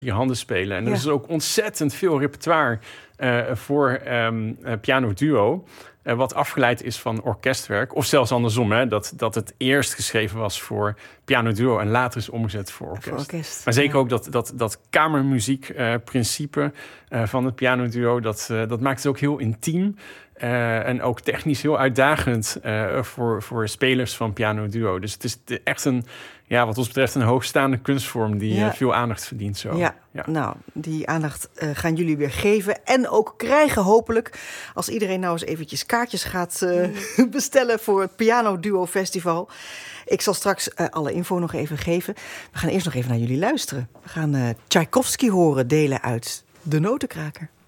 je handen spelen. En er is ook ontzettend veel repertoire voor piano duo. Wat afgeleid is van orkestwerk. Of zelfs andersom, hè, dat het eerst geschreven was voor piano duo en later is omgezet voor orkest. Maar zeker ook dat kamermuziekprincipe van het piano duo, dat maakt het ook heel intiem. En ook technisch heel uitdagend voor spelers van piano duo. Dus het is echt wat ons betreft een hoogstaande kunstvorm die veel aandacht verdient. Zo. Ja. Nou, die aandacht gaan jullie weer geven en ook krijgen hopelijk. Als iedereen nou eens eventjes kaartjes gaat bestellen voor het Piano Duo Festival. Ik zal straks alle info nog even geven. We gaan eerst nog even naar jullie luisteren. We gaan Tchaikovsky horen, delen uit De Notenkraker.